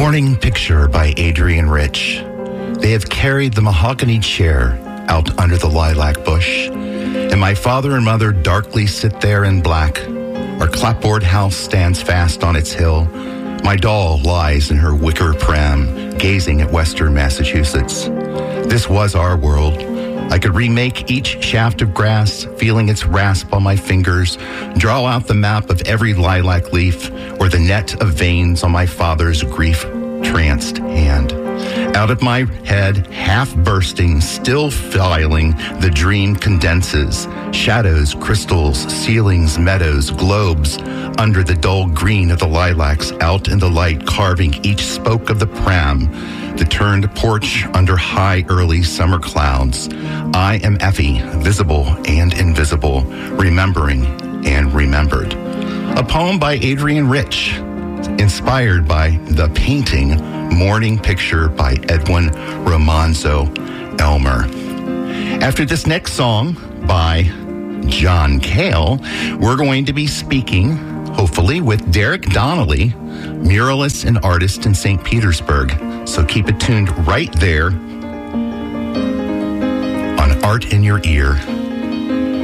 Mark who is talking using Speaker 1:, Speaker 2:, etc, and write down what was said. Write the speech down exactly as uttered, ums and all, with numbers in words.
Speaker 1: Morning Picture by Adrienne Rich. They have carried the mahogany chair out under the lilac bush, and my father and mother darkly sit there in black. Our clapboard house stands fast on its hill. My doll lies in her wicker pram, gazing at western Massachusetts. This was our world. I could remake each shaft of grass, feeling its rasp on my fingers, draw out the map of every lilac leaf, or the net of veins on my father's grief-tranced hand. Out of my head, half bursting, still filing, the dream condenses. Shadows, crystals, ceilings, meadows, globes, under the dull green of the lilacs, out in the light, carving each spoke of the pram, the turned porch under high early summer clouds. I am Effie, visible and invisible, remembering and remembered. A poem by Adrienne Rich, inspired by the painting Morning Picture by Edwin Romanzo Elmer. After this next song by John Cale, we're going to be speaking, hopefully, with Derek Donnelly, muralist and artist in Saint Petersburg. So keep it tuned right there on Art in Your Ear.